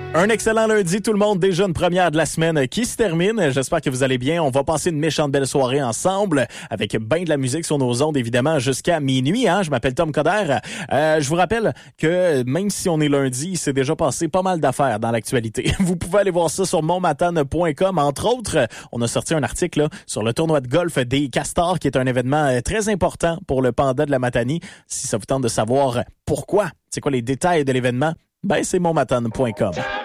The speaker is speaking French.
Un excellent lundi tout le monde, déjà une première de la semaine qui se termine. J'espère que vous allez bien. On va passer une méchante belle soirée ensemble avec ben de la musique sur nos ondes évidemment jusqu'à minuit. Je m'appelle Tom Coder. Je vous rappelle que même si on est lundi, il s'est déjà passé pas mal d'affaires dans l'actualité. Vous pouvez aller voir ça sur monmatane.com. Entre autres, on a sorti un article là, sur le tournoi de golf des Castors qui est un événement très important pour le Panda de la Matanie. Si ça vous tente de savoir pourquoi, c'est quoi les détails de l'événement, ben c'est monmatane.com.